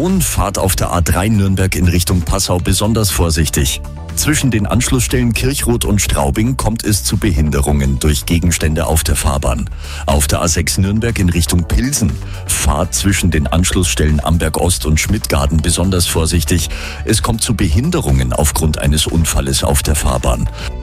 Information: Fahrt auf der A3 Nürnberg in Richtung Passau besonders vorsichtig. Zwischen den Anschlussstellen Kirchroth und Straubing kommt es zu Behinderungen durch Gegenstände auf der Fahrbahn. Auf der A6 Nürnberg in Richtung Pilsen. Fahrt zwischen den Anschlussstellen Amberg Ost und Schmidtgarten besonders vorsichtig. Es kommt zu Behinderungen aufgrund eines Unfalles auf der Fahrbahn.